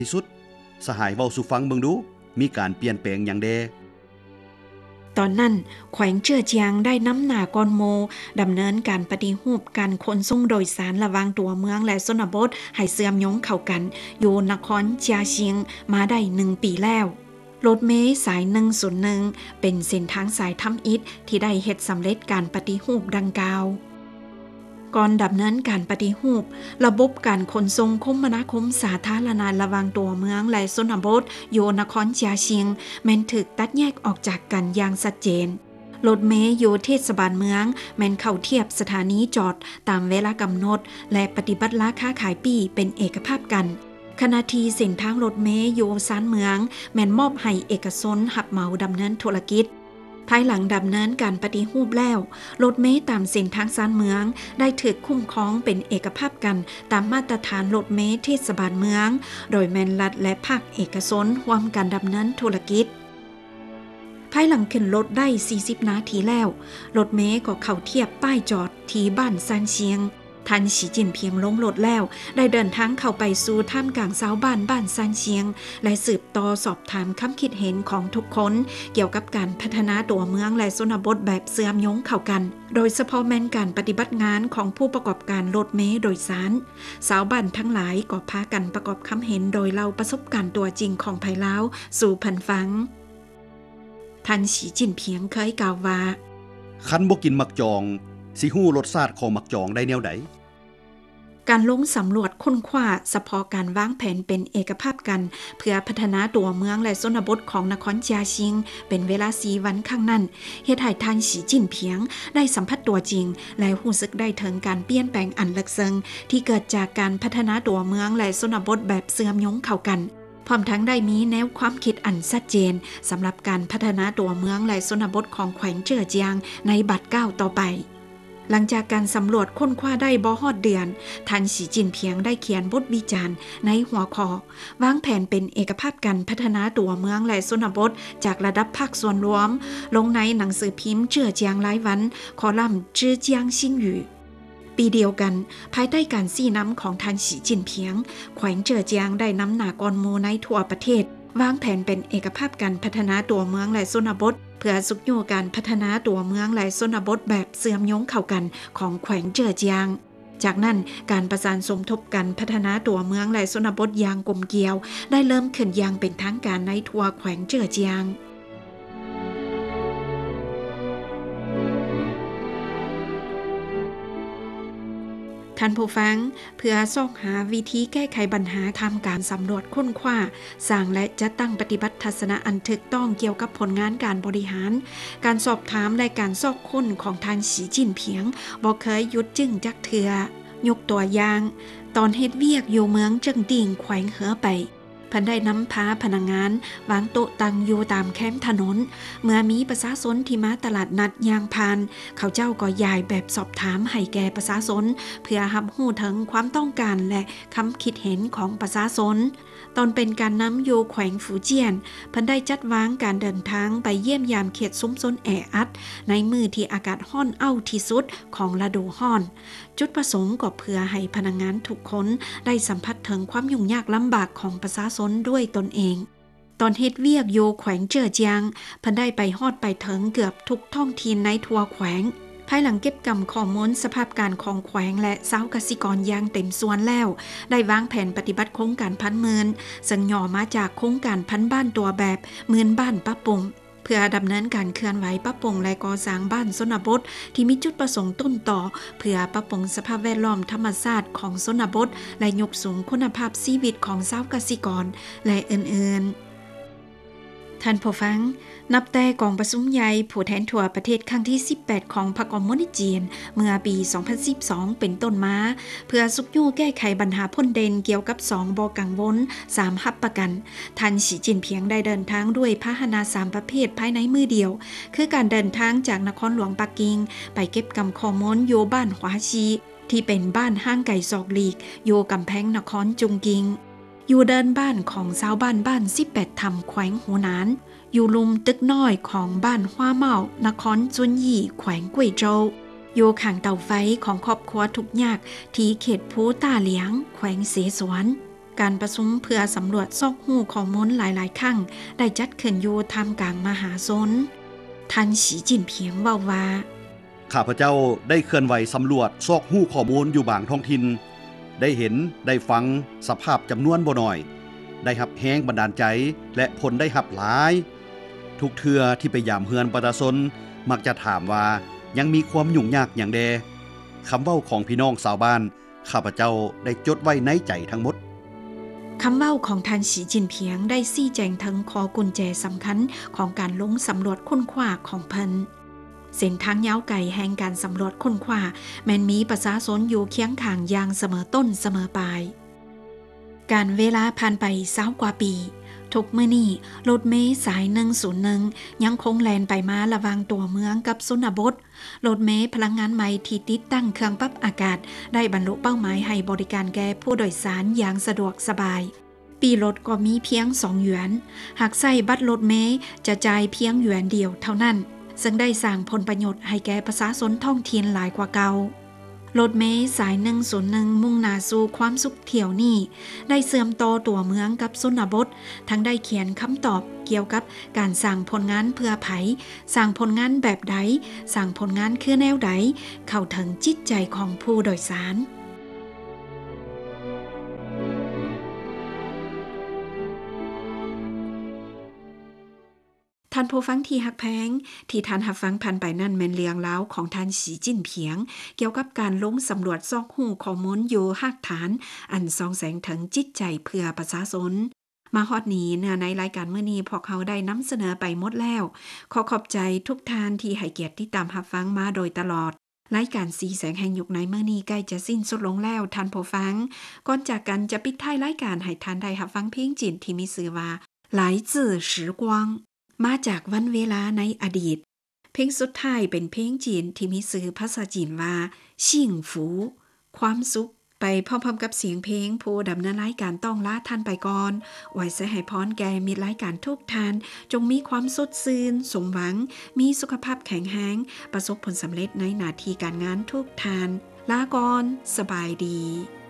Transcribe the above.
ที่สุดสหายเว้าสู่ฟังเบิ่งดูมีการเปลี่ยนแปลงหยังแดตอนนั้นแขวงเจื้อเจียงได้น้ำหนากอนโมดำเนินการปฏิรูปการขนส่งโดยสารระหว่างตัวเมืองและชนบทให้เสื่อมโยงเข้ากันอยู่นครเจียเชียงมาได้1 ปีแล้วรถเมล์สาย101เป็นเส้นทางสายทำอิฐที่ได้เฮ็ดสำเร็จการปฏิรูปดังกล่าวก่อนดำเนินการปฏิรูประบบการขนส่งคมนาคมสาธารณะระหว่างตัวเมืองและชนบทอยู่นครเจียเชียงแม้นถูกตัดแยกออกจากกันอย่างชัดเจนรถเมล์อยู่เทศบาลเมืองแม้นเข้าเทียบสถานีจอดตามเวลากำหนดและปฏิบัติราคาขายปีเป็นเอกภาพกันขณะที่เส้นทางรถเมล์อยู่ซานเมืองแม่นมอบให้เอกชนรับเหมาดำเนินธุรกิจภายหลังดำเนินการปฏิรูปแล้วรถเมล์ตามเส้นทางซานเมืองได้ถูกคุ้มครองเป็นเอกภาพกันตามมาตรฐานรถเมล์เทศบาลเมืองโดยแม่นรัฐและภาคเอกชนร่วมกันดำเนินธุรกิจภายหลังขึ้นรถได้40 นาทีแล้วรถเมล์ก็เข้าเทียบป้ายจอดที่บ้านซานเชียงท่านสีจิ้นเพียงลงรถแล้วได้เดินทางเข้าไปสู่ท่ามกลางชาวบ้านซานเชียงและสืบต่อสอบถามความคิดเห็นของทุกคนเกี่ยวกับการพัฒนาตัวเมืองและชนบทแบบเสื่อมโยงเข้ากันโดยเฉพาะแม้นการปฏิบัติงานของผู้ประกอบการรถเมล์โดยสารชาวบ้านทั้งหลายก็พากันประกอบความเห็นโดยเล่าประสบการณ์ตัวจริงของภายลาวสู่พันฟังท่านสีจิ้นเพียงเคยกล่าวว่าคันบ่กินมักจองสิฮู้รสชาติของมักจองได้แนวใดการลงสำรวจค้นคว้าเฉพาะการวางแผนเป็นเอกภาพกันเพื่อพัฒนาตัวเมืองและชนบทของนครเจียเชียงเป็นเวลา4 วันข้างนั้นเฮ็ดให้ท่านสีจิ้นเพียงได้สัมผัสตัวจริงและรู้สึกได้ถึงการเปลี่ยนแปลงอันลึกซึ้งที่เกิดจากการพัฒนาตัวเมืองและชนบทแบบเสื่อมโยงเข้ากันพร้อมทั้งได้มีแนวความคิดอันชัดเจนสำหรับการพัฒนาตัวเมืองและชนบทของแขวงเจื้อเจียงในบัดก้าวต่อไปหลังจากการสำรวจค้นคว้าได้บ่ฮอดเดือนท่านสีจิ้นเพียงได้เขียนบทวิจารณ์ในหัวข้อวางแผนเป็นเอกภาพการพัฒนาตัวเมืองและชนบทจากระดับภาคส่วนรวมลงในหนังสือพิมพ์เจื้อเจียงรายวันคอลัมน์จื้อเจียงซินหยู่ปีเดียวกันภายใต้การชี้นำของท่านสีจิ้นเพียงแขวงเจื้อเจียงได้นำหน้ากอนหมู่ในทั่วประเทศวางแผนเป็นเอกภาพการพัฒนาตัวเมืองและชนบทเพื่อสุขอยู่การพัฒนาตัวเมืองและชนบทแบบเสื่อมโยงเข้ากันของแขวงเจื้อเจียงจากนั้นการประสานสมทบกันพัฒนาตัวเมืองและชนบทอย่างกลมเกลียวได้เริ่มขึ้นอย่างเป็นทางการในทั่วแขวงเจื้อเจียงท่านผู้ฟังเพื่อซอกหาวิธีแก้ไขปัญหาทำการสำรวจค้นคว้าสร้างและจัดตั้งปฏิบัติทัศนะอันถูกต้องเกี่ยวกับผลงานการบริหารการสอบถามและการซอกค้นของท่านสีจิ้นเพียงบ่เคยหยุดจึงจักเทื่อยกตัวอย่างตอนเฮ็ดเวียกอยู่เมืองจึงติ่งแขวงเหอไปเพิ่นได้นำพาพนักงานวางโต๊ะตั้งอยู่ตามแคมป์ถนนเมื่อมีประชาชนที่มาตลาดนัดย่างผ่านเขาเจ้าก็ย้ายแบบสอบถามให้แก่ประชาชนเพื่อรับรู้ถึงความต้องการและคำคิดเห็นของประชาชนตอนเป็นการนำอยู่แขวงฟูเจียนเพิ่นได้จัดวางการเดินทางไปเยี่ยมยามเขตชุมชนแออัดในมื้อที่อากาศร้อนอ้าวที่สุดของฤดูร้อนจุดประสงค์ก็เพื่อให้พนักงานทุกคนได้สัมผัสถึงความยุ่งยากลำบากของประชาชนด้วยตนเองตอนเฮ็ดเวียกอยู่แขวงเจื้อเจียงเพิ่นได้ไปฮอดไปถึงเกือบทุกท้องถิ่นในทั่วแขวงภายหลังเก็บกำข้อมูลสภาพการของแขวงและชาวเกษตรกรอย่างเต็มส่วนแล้วได้วางแผนปฏิบัติโครงการพันหมื่นซึ่งย่อมาจากโครงการพันบ้านตัวแบบหมื่นบ้านปรับปรุงเพื่อดำเนินการเคลื่อนไหวปรับปรุงและก่อสร้างบ้านชนบทที่มีจุดประสงค์ต้นต่อเพื่อปรับปรุงสภาพแวดล้อมธรรมชาติของชนบทและยกสูงคุณภาพชีวิตของชาวเกษตรกรและอื่นๆท่านผู้ฟังนับแต่กองประชุมใหญ่ผู้แทนทั่วประเทศครั้งที่18ของพรรคคอมมิวนิสต์จีนเมื่อปี2012เป็นต้นมาเพื่อสุขอยู่แก้ไขปัญหาพ้นเด่นเกี่ยวกับ2บ่กังวล3รับประกันท่านสีจิ้นเพียงได้เดินทางด้วยพาหนะ3ประเภทภายในมือเดียวคือการเดินทางจากนครหลวงปักกิ่งไปเก็บกำข้อมูลอยู่บ้านหวาชีที่เป็นบ้านห้างไก่ซอกหลีกอยู่กำแพงนครจุงกิงอยู่เดินบ้านของชาวบ้าน18 ธรรมแขวงหูหนานอยู่ลุมตึกน้อยของบ้านฮวาเมานครจุนยี่แขวงกุ้ยโจวอยู่ข้างเตาไฟของครอบครัวทุกยากที่เขตภูต้าเหลียงแขวงเสสวนการประชุมเพื่อสำรวจซอกหูข้อมูลหลายๆครั้งได้จัดขึ้นอยู่ท่ามกลางมหาชนท่านสีจิ้นเพียงเว้าว่าข้าพเจ้าได้เคลื่อนไหวสำรวจซอกหู้ข้อมูลอยู่บางท้องถิ่นได้เห็นได้ฟังสภาพจำนวนบ่น้อยได้รับแรงบันดาลใจและผลได้รับหลายทุกเทื่อที่ไปยามเฮือนประชาชนมักจะถามว่ายังมีความยุ่งยากอย่างใดคำเว้าของพี่น้องชาวบ้านข้าพเจ้าได้จดไว้ในใจทั้งหมดคำเว้าของท่านสีจิ้นเพียงได้ชี้แจงถึงข้อกุญแจสำคัญของการลงสำรวจค้นคว้าของเพิ่นเส้นทางยาวไกลแห่งการสำรวจค้นคว้าแม้นมีประชาชนอยู่เคียงข้างอย่างเสมอต้นเสมอปลายการเวลาผ่านไป20 กว่าปีทุกมื้อนี้รถเมล์สาย101ยังคงแล่นไปมาระหว่างตัวเมืองกับชนบทรถเมล์พลังงานใหม่ที่ติดตั้งเครื่องปรับอากาศได้บรรลุเป้าหมายให้บริการแก่ผู้โดยสารอย่างสะดวกสบายปีรถก็มีเพียง2 หยวนหากใช้บัตรรถเมล์จะจ่ายเพียงหยวนเดียวเท่านั้นซึ่งได้สร้างผลประโยชน์ให้แก่ประชาชนท้องถิ่นหลายกว่าเก่ารถเมล์สาย101มุ่งหน้าสู่ความสุขเที่ยวนี้ได้เสื่อมต่อตัวเมืองกับชนบททั้งได้เขียนคำตอบเกี่ยวกับการสร้างผลงานเพื่อไผสร้างผลงานแบบใดสร้างผลงานคือแนวใดเข้าถึงจิตใจของผู้โดยสารท่านผู้ฟังที่ฮักแพงที่ท่านรับฟังผ่านไปนั่นแม่นเรียงแล้วของท่านสีจิ้นเพียงเกี่ยวกับการลงสำรวจซอกหูข้อมูลอยู่หากฐานอันส่องแสงถึงจิตใจเพื่อประชาชนมาฮอดนี้ในรายการมื้อนี้พวกเขาได้นำเสนอไปหมดแล้วขอขอบใจทุกท่านที่ให้เกียรติติดตามรับฟังมาโดยตลอดรายการสีแสงแห่งยุคในมื้อนี้ใกล้จะสิ้นสุดลงแล้วท่านผู้ฟังก่อนจากกันจะปิดท้ายรายการให้ท่านได้รับฟังเพลงจีนที่มีชื่อว่าหลายจื่อ时光มาจากวันเวลาในอดีตเพลงสุดท้ายเป็นเพลงจีนที่มีชื่อภาษาจีนว่าชิ่งฝูความสุขไปพร้อมๆกับเสียงเพลงผู้ดำเนินรายการต้องลาท่านไปก่อนไว้ให้พรแก่มิตรรายการทุกท่านจงมีความสดชื่นสมหวังมีสุขภาพแข็งแรงประสบผลสำเร็จในหน้าที่การงานทุกท่านลาก่อนสบายดี